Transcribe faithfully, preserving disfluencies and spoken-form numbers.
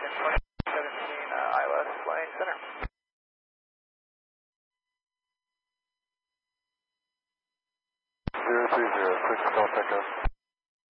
Falcon twenty seventeen uh, I L S flying center. zero three zero, six Delta Echo.